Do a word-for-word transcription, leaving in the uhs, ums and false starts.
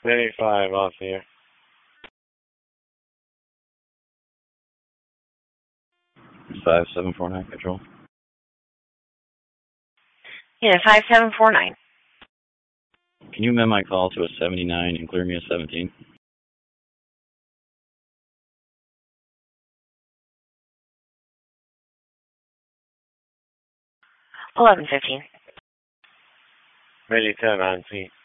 eighty-five off here. five seven four nine, control. Yeah, five seven four nine. Can you amend my call to a seventy-nine and clear me a seventeen? eleven fifteen. Ready ten on seat.